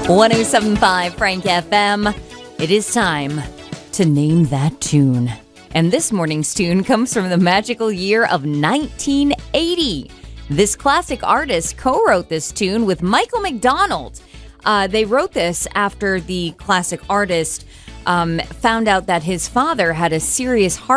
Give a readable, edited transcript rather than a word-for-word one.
1075 Frank FM. It is time to name that tune. And this morning's tune comes from the magical year of 1980. This classic artist co-wrote this tune with Michael McDonald. They wrote this after the classic artist found out that his father had a serious heart